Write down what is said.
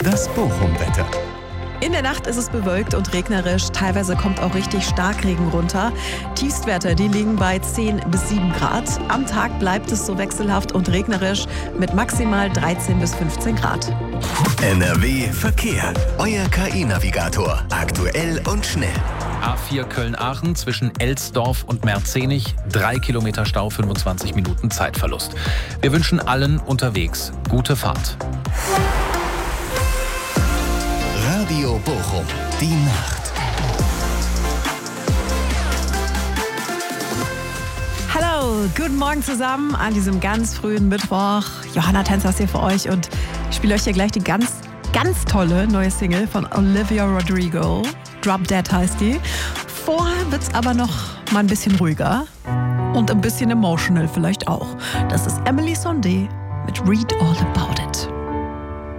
Das Bochum-Wetter. In der Nacht ist es bewölkt und regnerisch. Teilweise kommt auch richtig Starkregen runter. Tiefstwerte, die liegen bei 10 bis 7 Grad. Am Tag bleibt es so wechselhaft und regnerisch mit maximal 13 bis 15 Grad. NRW Verkehr. Euer KI-Navigator. Aktuell und schnell. A4 Köln-Aachen zwischen Elsdorf und Merzenich. 3 Kilometer Stau, 25 Minuten Zeitverlust. Wir wünschen allen unterwegs gute Fahrt. Radio Bochum. Die Nacht. Hallo, guten Morgen zusammen an diesem ganz frühen Mittwoch. Johanna Tänzer ist hier für euch und ich spiele euch hier gleich die ganz tolle neue Single von Olivia Rodrigo. Drop Dead heißt die. Vorher wird's aber noch mal ein bisschen ruhiger und ein bisschen emotional vielleicht auch. Das ist Emily Sondé mit Read All About It.